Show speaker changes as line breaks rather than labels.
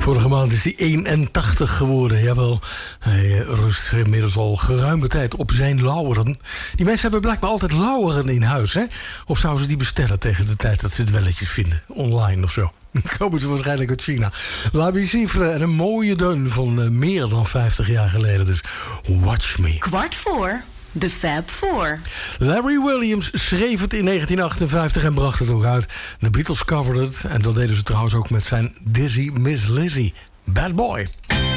Vorige maand is hij 81 geworden. Jawel, hij rust inmiddels al geruime tijd op zijn lauweren. Die mensen hebben blijkbaar altijd lauweren in huis, hè? Of zouden ze die bestellen tegen de tijd dat ze het welletjes vinden? Online of zo. Komen ze waarschijnlijk uit China. La Bicifre en een mooie deun van meer dan 50 jaar geleden. Dus Watch Me.
4:15. De Fab Four.
Larry Williams schreef het in 1958 en bracht het ook uit. De Beatles covered het. En dat deden ze trouwens ook met zijn Dizzy Miss Lizzy. Bad Boy.